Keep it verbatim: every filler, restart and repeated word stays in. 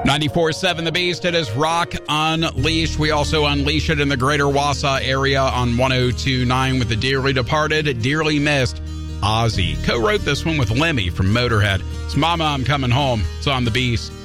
ninety-four point seven The Beast. It is Rock Unleashed. We also unleash it in the greater Wausau area on one oh two point nine with the dearly departed, dearly missed Ozzy. Co-wrote this one with Lemmy from Motorhead. It's Mama, I'm Coming Home. It's on The Beast.